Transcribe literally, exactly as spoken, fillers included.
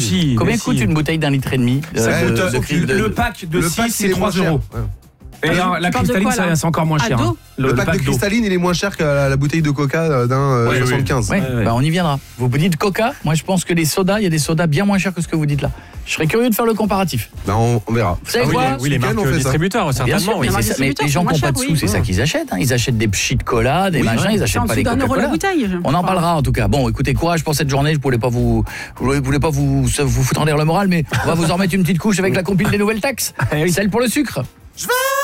si. Combien mais coûte si. une bouteille d'un litre et demi Ça euh, coûte, de euh, cri- de- le pack de Le six, pack, c'est il est trois moins cher. euros. Ouais. Et Tu alors, la parles de cristalline, quoi, là ça- c'est encore moins À cher. dos hein. Le, pack, de d'eau. cristalline, il est moins cher que la, la bouteille de coca d'un euh, Ouais, soixante-quinze. Ouais, Ouais, ouais. bah on y viendra. Vous vous dites Coca, moi je pense que les sodas, il y a des sodas bien moins chers que ce que vous dites là. Je serais curieux de faire le comparatif. Bah, on, on verra. Vous savez Ah oui, quoi les, oui, les Ce week-end, marques on fait ça. distributeurs, Bien sûr, certainement. mais, les c'est marques ça, mais distributeurs les gens sont qui n'ont moins pas de chères, sous, oui. c'est ça qu'ils achètent. hein. Ils achètent des pchits de cola, des Oui, machins, ouais. ils C'est achètent en pas dessous des d'un euro la Coca-Cola. bouteille. je On en crois. parlera en tout cas. Bon, écoutez, courage pour cette journée. Je voulais pas vous, je voulais pas vous, vous foutre en l'air le moral, mais on va vous en remettre une petite couche avec la compile des nouvelles taxes. Celle pour le sucre.